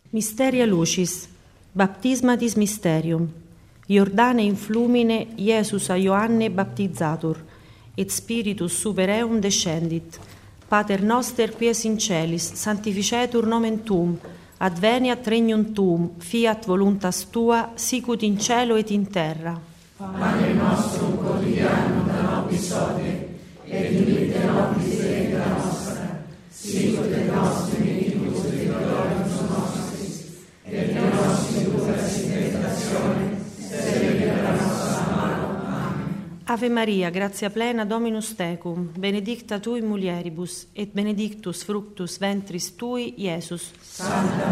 Mysteria Lucis, Baptismatis Mysterium, Iordane in flumine Iesus a Ioanne baptizatur, et Spiritus super eum descendit. Pater noster qui es in celis, sanctificetur nomen tuum, adveniat regnum tuum, fiat voluntas tua, sicut in cielo et in terra. Pane nostrum quotidianum da nobis hodie, et dimitte nobis debita nostra, sicut et nos dimittimus debitoribus nostris, et ne nos inducas in tentatione, sed libera nos a malo. Amen. Ave Maria, gratia plena, Dominus tecum, benedicta tui mulieribus, et benedictus fructus ventris tui, Iesus. Santa